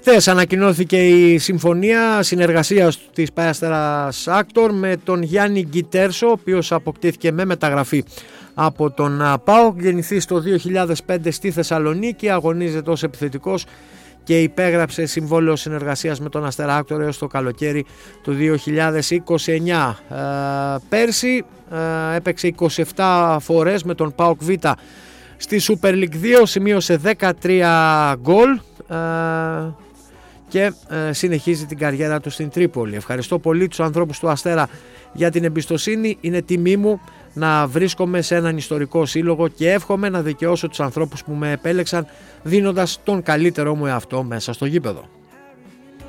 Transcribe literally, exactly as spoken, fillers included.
Χτες ανακοινώθηκε η συμφωνία συνεργασίας της Παέσταρας Άκτορ με τον Γιάννη Γκιτέρσο, ο οποίος αποκτήθηκε με μεταγραφή από τον ΠΑΟΚ. Γεννηθής το δύο χιλιάδες πέντε στη Θεσσαλονίκη, αγωνίζεται ως επιθετικός και υπέγραψε συμβόλαιο συνεργασίας με τον Αστέρα Άκτορ έως το καλοκαίρι του δύο χιλιάδες είκοσι εννιά. Ε, πέρσι ε, έπαιξε είκοσι επτά φορές με τον ΠΑΟΚ Β στη Super League δύο, σημείωσε δεκατρία γκολ ε, και ε, συνεχίζει την καριέρα του στην Τρίπολη. Ευχαριστώ πολύ τους ανθρώπους του Αστέρα για την εμπιστοσύνη. Είναι τιμή μου να βρίσκομαι σε έναν ιστορικό σύλλογο και εύχομαι να δικαιώσω τους ανθρώπους που με επέλεξαν δίνοντας τον καλύτερό μου εαυτό μέσα στο γήπεδο.